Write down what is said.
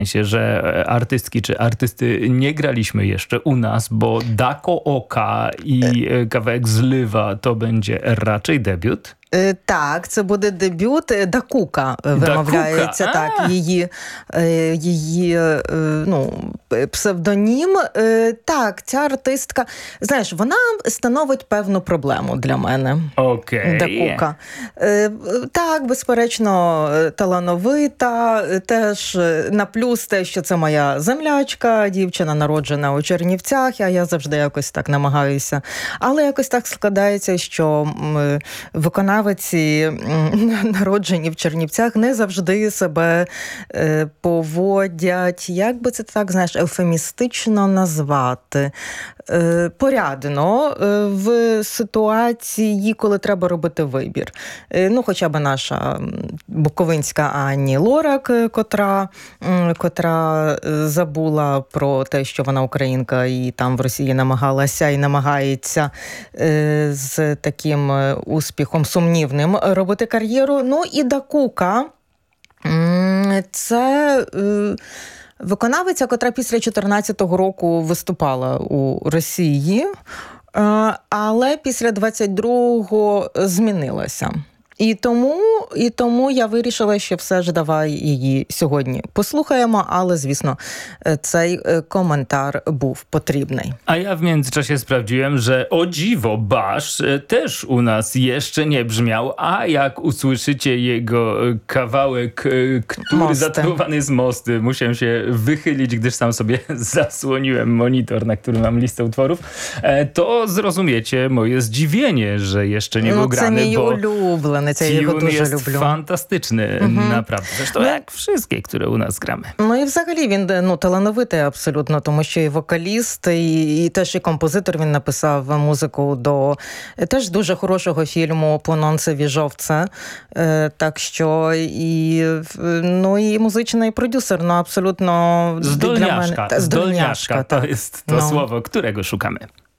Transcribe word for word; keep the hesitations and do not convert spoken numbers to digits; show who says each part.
Speaker 1: sensie, że artystki czy artysty nie graliśmy jeszcze u nas, bo Dako Oka i kawałek Zliwa to będzie raczej debiut.
Speaker 2: Так, це буде дебют. Дакука вимовляється,
Speaker 1: Дакука?
Speaker 2: так, її, її ну, псевдонім. Так, ця артистка, знаєш, вона становить певну проблему для мене.
Speaker 1: Окей.
Speaker 2: Дакука. Так, безперечно, талановита, теж на плюс те, що це моя землячка, дівчина народжена у Чернівцях, а я завжди якось так намагаюся. Але якось так складається, що виконавці народжені в Чернівцях не завжди себе поводять, як би це так, знаєш, евфемістично назвати, порядно в ситуації, коли треба робити вибір. Ну, хоча б наша буковинська Ані Лорак, котра, котра забула про те, що вона українка і там в Росії намагалася і намагається з таким успіхом сумнівним робити кар'єру. Ну і Дакука – це виконавиця, котра після чотирнадцятого року виступала у Росії, але після двадцять другого змінилася. І тому, і тому я вирішила, що все ж давай її сьогодні послухаємо, ale звісно, цей komentarz був потрібний.
Speaker 1: A ja w międzyczasie sprawdziłem, że o dziwo Basz też u nas jeszcze nie brzmiał, a jak usłyszycie jego kawałek, który
Speaker 2: Mosty.
Speaker 1: zatytułowany jest Mosty, musiałem się wychylić, gdyż sam sobie zasłoniłem monitor, na którym mam listę utworów, to zrozumiecie moje zdziwienie, że jeszcze nie był
Speaker 2: no,
Speaker 1: grany,
Speaker 2: це мій
Speaker 1: bo
Speaker 2: улюблений, я його дуже
Speaker 1: jest
Speaker 2: люблю.
Speaker 1: fantastyczny, mhm. naprawdę. Zresztą jak wszystkie, które u nas gramy.
Speaker 2: Ну і взагалі він ну, талановитий абсолютно, тому що і вокаліст, і, і теж і композитор. Він написав музику до теж дуже хорошого фільму «Пłonące wieżowce». Так що і, ну, і музичний продюсер, ну абсолютно
Speaker 1: Zdolniaszka,
Speaker 2: для мене...
Speaker 1: zdolniaszka to jest to
Speaker 2: no.
Speaker 1: słowo, którego szukamy.